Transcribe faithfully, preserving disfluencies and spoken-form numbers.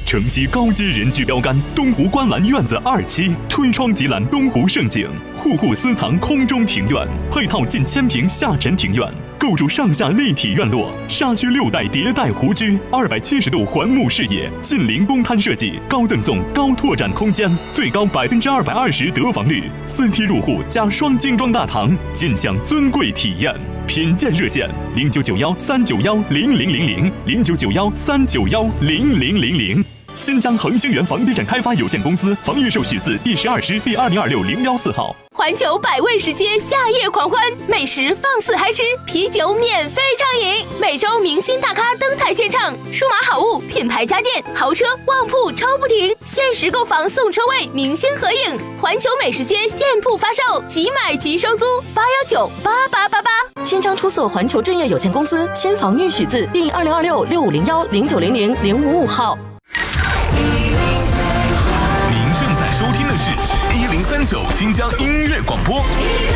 城西高阶人居标杆，东湖观澜院子二期，推窗即览东湖胜景，户户私藏空中庭院，配套近千平下沉庭院，构筑上下立体院落，沙区六代迭代湖居，二百七十度环幕视野，近邻公摊设计，高赠送高拓展空间，最高百分之二百二十得房率，四梯入户加双精装大堂，尽享尊贵体验。品鉴热线零九九幺三九幺零零零零零九九幺三九幺零零零零。新疆恒星源房地产开发有限公司房预售许字第十二师第二零二六零幺四号。 环球百味食街夏夜狂欢，美食放肆嗨吃，啤酒免费畅饮，每周明星大咖登台献唱，数码好物、品牌家电、豪车、旺铺抽不停，限时购房送车位，明星合影。环球美食街现铺发售，即买即收租，八幺九八八八八。 千张出售环球置业有限公司先房预许字第二零二六六五零幺零九零零零五五号。 您正在收听的是一零三九新疆音乐广播。